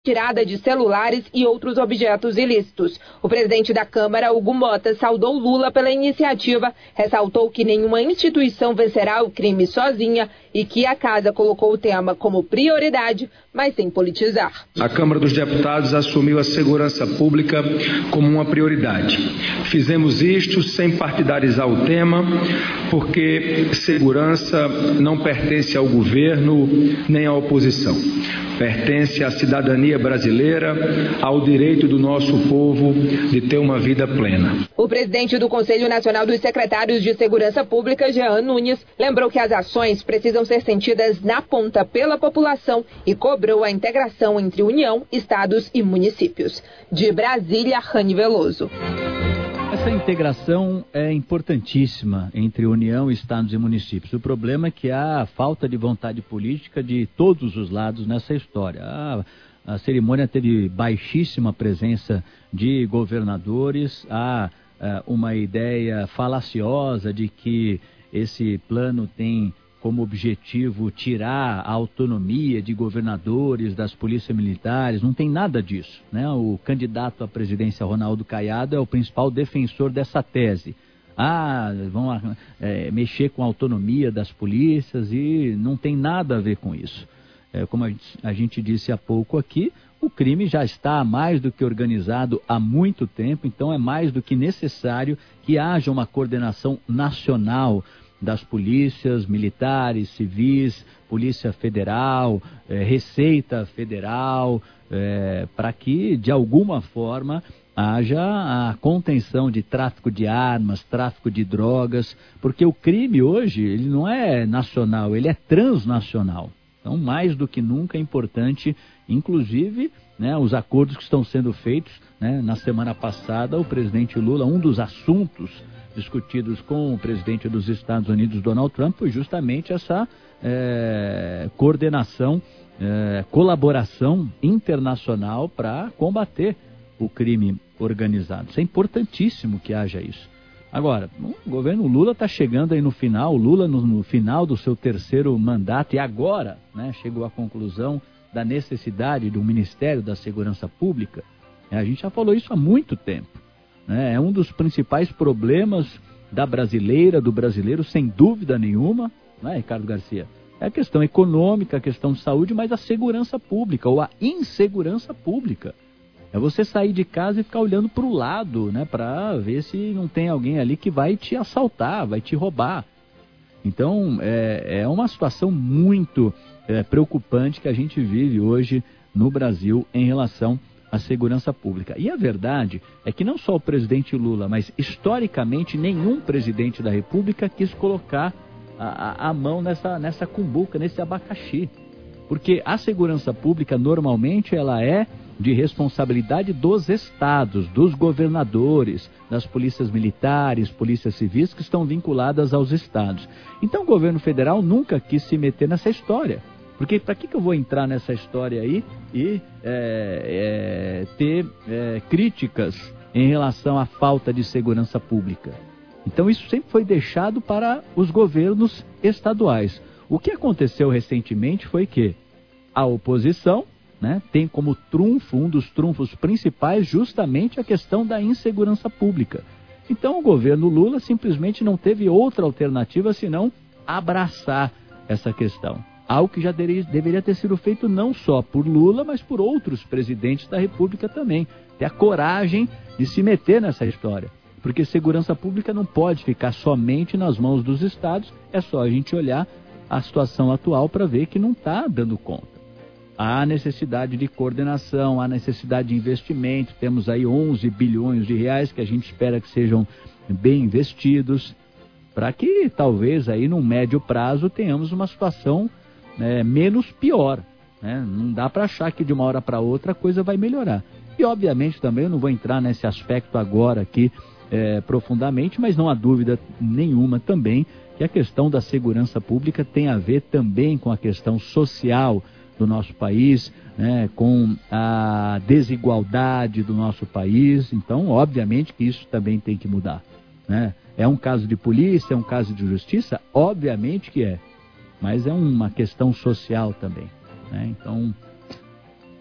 retirada de celulares e outros objetos ilícitos. O presidente da Câmara, Hugo Mota, saudou Lula pela iniciativa, ressaltou que nenhuma instituição vencerá o crime sozinha e que a casa colocou o tema como prioridade, mas sem politizar. A Câmara dos Deputados assumiu a segurança pública como uma prioridade. Fizemos isto sem partidarizar o tema, porque segurança não pertence ao governo nem à oposição. Pertence à cidadania brasileira, ao direito do nosso povo de ter uma vida plena. O presidente do Conselho Nacional dos Secretários de Segurança Pública, Jean Nunes, lembrou que as ações precisam ser sentidas na ponta pela população e cobrou a integração entre União, estados e municípios. De Brasília, Rani Veloso. Essa integração é importantíssima entre União, estados e municípios. O problema é que há falta de vontade política de todos os lados nessa história. A cerimônia teve baixíssima presença de governadores, há uma ideia falaciosa de que esse plano tem como objetivo tirar a autonomia de governadores, das polícias militares. Não tem nada disso, né? O candidato à presidência, Ronaldo Caiado, é o principal defensor dessa tese. Vão mexer com a autonomia das polícias e não tem nada a ver com isso. Como a gente disse há pouco aqui, o crime já está mais do que organizado há muito tempo, então é mais do que necessário que haja uma coordenação nacional das polícias militares, civis, Polícia Federal, Receita Federal, para que, de alguma forma, haja a contenção de tráfico de armas, tráfico de drogas, porque o crime hoje ele não é nacional, ele é transnacional. Então, mais do que nunca é importante, inclusive, né, os acordos que estão sendo feitos, né, na semana passada, o presidente Lula, um dos assuntos discutidos com o presidente dos Estados Unidos, Donald Trump, foi justamente essa coordenação, colaboração internacional para combater o crime organizado. Isso é importantíssimo que haja isso. Agora, o governo Lula está chegando aí no final, o Lula no final do seu terceiro mandato e agora, né, chegou à conclusão da necessidade do Ministério da Segurança Pública. A gente já falou isso há muito tempo. É um dos principais problemas da brasileira, do brasileiro, sem dúvida nenhuma, né, Ricardo Garcia? É a questão econômica, a questão de saúde, mas a segurança pública ou a insegurança pública. É você sair de casa e ficar olhando para o lado, né, para ver se não tem alguém ali que vai te assaltar, vai te roubar. Então, é uma situação muito preocupante que a gente vive hoje no Brasil em relação à segurança pública. E a verdade é que não só o presidente Lula, mas historicamente nenhum presidente da República quis colocar a mão nessa cumbuca, nesse abacaxi. Porque a segurança pública normalmente ela é de responsabilidade dos estados, dos governadores, das polícias militares, polícias civis que estão vinculadas aos estados. Então o governo federal nunca quis se meter nessa história. Porque para que eu vou entrar nessa história aí e ter críticas em relação à falta de segurança pública? Então isso sempre foi deixado para os governos estaduais. O que aconteceu recentemente foi que a oposição, né, tem como trunfo, um dos trunfos principais, justamente a questão da insegurança pública. Então o governo Lula simplesmente não teve outra alternativa senão abraçar essa questão. Algo que já deveria ter sido feito não só por Lula, mas por outros presidentes da República também. Ter a coragem de se meter nessa história. Porque segurança pública não pode ficar somente nas mãos dos estados, é só a gente olhar a situação atual para ver que não está dando conta. Há necessidade de coordenação, há necessidade de investimento, temos aí 11 bilhões de reais que a gente espera que sejam bem investidos, para que talvez aí num médio prazo tenhamos uma situação menos pior. Né? Não dá para achar que de uma hora para outra a coisa vai melhorar. E obviamente também eu não vou entrar nesse aspecto agora aqui profundamente, mas não há dúvida nenhuma também que a questão da segurança pública tem a ver também com a questão social do nosso país, né, com a desigualdade do nosso país. Então, obviamente que isso também tem que mudar. Né? É um caso de polícia, é um caso de justiça? Obviamente que é. Mas é uma questão social também. Né? Então,